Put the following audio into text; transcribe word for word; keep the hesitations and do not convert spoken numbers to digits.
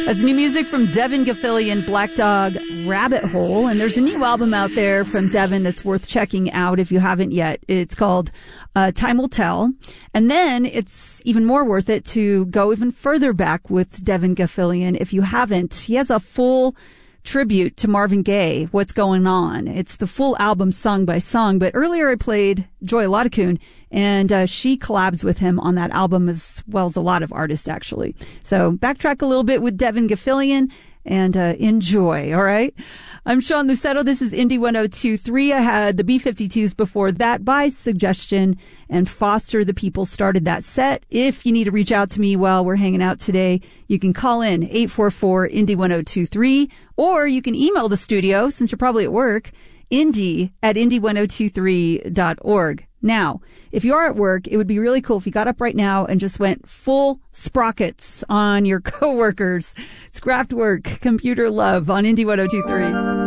That's new music from Devin Gaffilian, Black Dog Rabbit Hole. And there's a new album out there from Devin that's worth checking out if you haven't yet. It's called uh, Time Will Tell. And then it's even more worth it to go even further back with Devin Gaffilian if you haven't. He has a full tribute to Marvin Gaye, What's Going On. It's the full album song by song, but earlier I played Joy Ladakun, and uh, she collabs with him on that album as well as a lot of artists, actually. So backtrack a little bit with Devin Gaffilian and uh, enjoy, all right? I'm Sean Lucetto. This is Indie one oh two point three. I had the B fifty-twos before that by suggestion, and Foster the People started that set. If you need to reach out to me while we're hanging out today, you can call in eight four four, Indie one oh two point three, or you can email the studio, since you're probably at work, indie at indie one oh two three dot org. Now, if you are at work, it would be really cool if you got up right now and just went full sprockets on your coworkers. It's Kraftwerk, Computer Love on Indie one oh two point three.